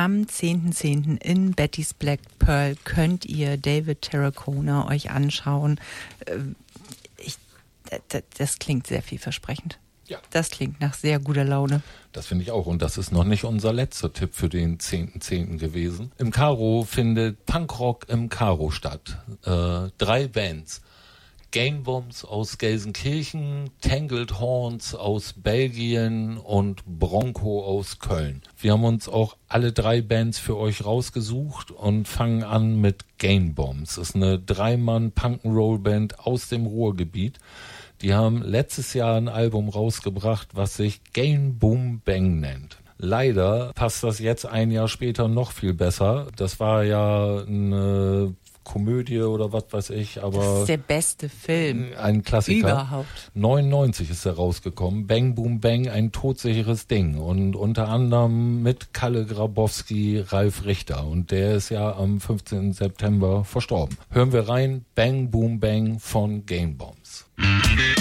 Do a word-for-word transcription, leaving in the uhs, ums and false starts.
Am zehnten zehnten in Betty's Black Pearl könnt ihr David Tarracona euch anschauen. Ich, das klingt sehr vielversprechend. Ja. Das klingt nach sehr guter Laune. Das finde ich auch. Und das ist noch nicht unser letzter Tipp für den zehnten zehnten gewesen. Im Karo findet Punkrock im Karo statt. Äh, drei Bands. Gamebombs aus Gelsenkirchen, Tangled Horns aus Belgien und Bronco aus Köln. Wir haben uns auch alle drei Bands für euch rausgesucht und fangen an mit Gamebombs. Das ist eine Dreimann-Punk'n'Roll-Band aus dem Ruhrgebiet. Die haben letztes Jahr ein Album rausgebracht, was sich Game Boom Bang nennt. Leider passt das jetzt ein Jahr später noch viel besser. Das war ja eine Komödie oder was weiß ich, aber das ist der beste Film ein Klassiker. Überhaupt. neunundneunzig ist er rausgekommen. Bang Boom Bang, ein todsicheres Ding. Und unter anderem mit Kalle Grabowski, Ralf Richter. Und der ist ja am fünfzehnten September verstorben. Hören wir rein, Bang Boom Bang von Gamebombs.